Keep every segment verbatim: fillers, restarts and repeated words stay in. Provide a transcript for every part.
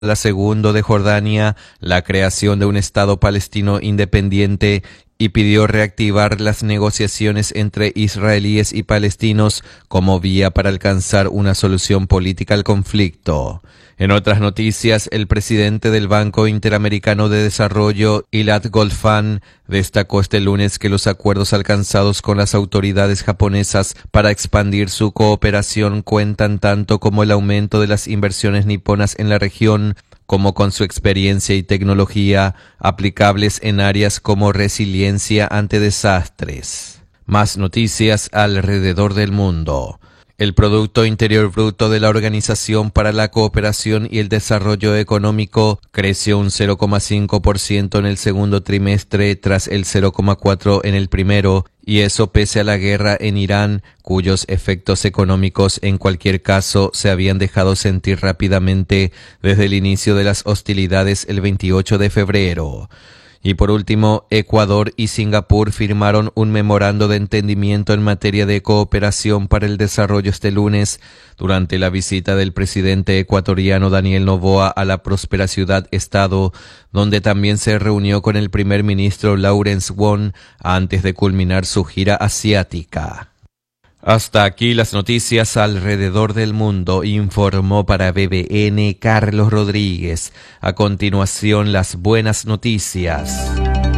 la segunda de Jordania la creación de un Estado palestino independiente y pidió reactivar las negociaciones entre israelíes y palestinos como vía para alcanzar una solución política al conflicto. En otras noticias, el presidente del Banco Interamericano de Desarrollo, Gilad Goldfan, destacó este lunes que los acuerdos alcanzados con las autoridades japonesas para expandir su cooperación cuentan tanto como el aumento de las inversiones niponas en la región, como con su experiencia y tecnología aplicables en áreas como resiliencia ante desastres. Más noticias alrededor del mundo. El Producto Interior Bruto de la Organización para la Cooperación y el Desarrollo Económico creció un cero coma cinco por ciento en el segundo trimestre tras el cero coma cuatro por ciento en el primero, y eso pese a la guerra en Irán, cuyos efectos económicos en cualquier caso se habían dejado sentir rápidamente desde el inicio de las hostilidades el veintiocho de febrero. Y por último, Ecuador y Singapur firmaron un memorando de entendimiento en materia de cooperación para el desarrollo este lunes, durante la visita del presidente ecuatoriano Daniel Noboa a la próspera ciudad-estado, donde también se reunió con el primer ministro Lawrence Wong antes de culminar su gira asiática. Hasta aquí las noticias alrededor del mundo, informó para B B N Carlos Rodríguez. A continuación, las buenas noticias.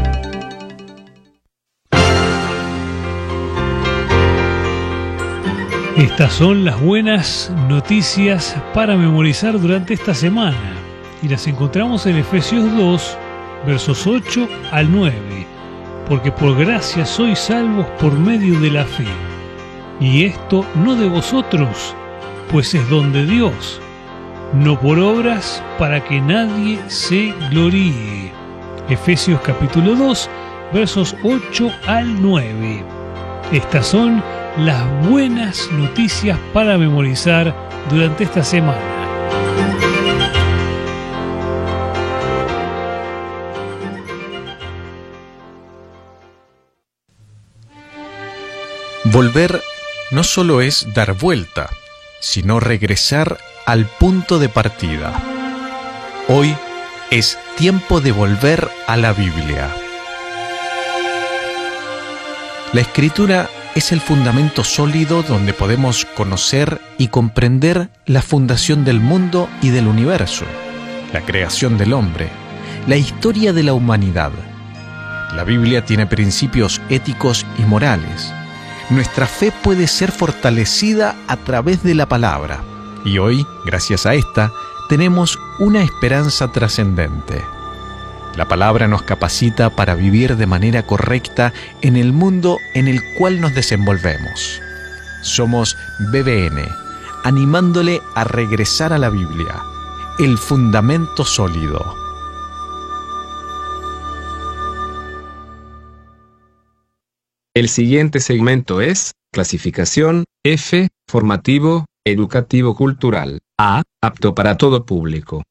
Estas son las buenas noticias para memorizar durante esta semana, y las encontramos en Efesios dos, versos ocho al nueve. Porque por gracia sois salvos por medio de la fe. Y esto no de vosotros, pues es don de Dios, no por obras para que nadie se gloríe. Efesios capítulo dos, versos ocho al nueve. Estas son las buenas noticias para memorizar durante esta semana. Volver no solo es dar vuelta, sino regresar al punto de partida. Hoy es tiempo de volver a la Biblia. La Escritura es el fundamento sólido donde podemos conocer y comprender la fundación del mundo y del universo, la creación del hombre, la historia de la humanidad. La Biblia tiene principios éticos y morales. Nuestra fe puede ser fortalecida a través de la palabra, y hoy, gracias a esta, tenemos una esperanza trascendente. La palabra nos capacita para vivir de manera correcta en el mundo en el cual nos desenvolvemos. Somos B B N, animándole a regresar a la Biblia, el fundamento sólido. El siguiente segmento es clasificación F, formativo, educativo cultural. A, apto para todo público.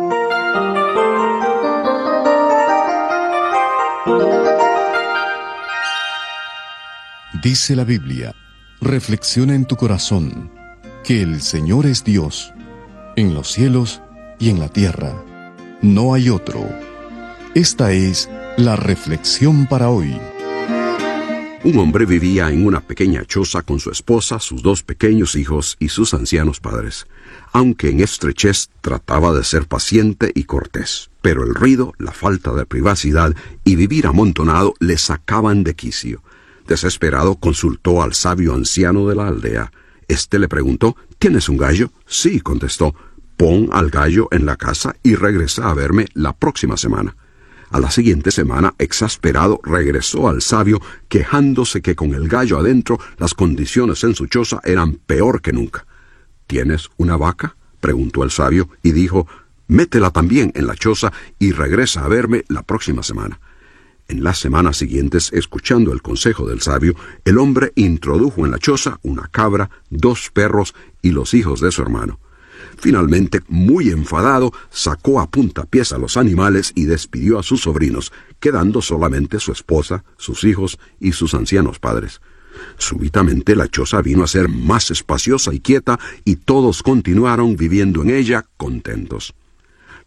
Dice la Biblia, reflexiona en tu corazón, que el Señor es Dios, en los cielos y en la tierra. No hay otro. Esta es la reflexión para hoy. Un hombre vivía en una pequeña choza con su esposa, sus dos pequeños hijos y sus ancianos padres, aunque en estrechez trataba de ser paciente y cortés. Pero el ruido, la falta de privacidad y vivir amontonado le sacaban de quicio. Desesperado, consultó al sabio anciano de la aldea. Este le preguntó, ¿tienes un gallo? Sí, contestó. Pon al gallo en la casa y regresa a verme la próxima semana. A la siguiente semana, exasperado, regresó al sabio, quejándose que con el gallo adentro, las condiciones en su choza eran peor que nunca. ¿Tienes una vaca?, preguntó el sabio, y dijo, métela también en la choza y regresa a verme la próxima semana. En las semanas siguientes, escuchando el consejo del sabio, el hombre introdujo en la choza una cabra, dos perros y los hijos de su hermano. Finalmente, muy enfadado, sacó a puntapiés a los animales y despidió a sus sobrinos, quedando solamente su esposa, sus hijos y sus ancianos padres. Súbitamente la choza vino a ser más espaciosa y quieta, y todos continuaron viviendo en ella contentos.